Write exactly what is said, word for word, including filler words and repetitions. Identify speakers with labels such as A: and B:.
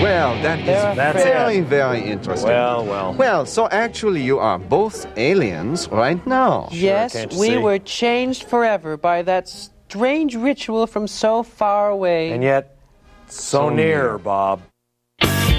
A: Well, that is
B: That's
A: very,
B: it.
A: very interesting.
B: Well, well.
A: Well, so actually you are both aliens right now.
C: Yes,
B: can't you
C: we
B: see?
C: were changed forever by that strange ritual from so far away.
B: And yet, so,
A: So
B: near,
A: near.
B: Bob.